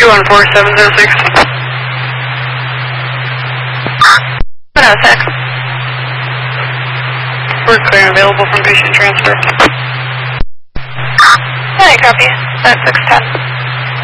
214-706. 106. We're clear and available from patient transfer. Hi, copy. That's 610.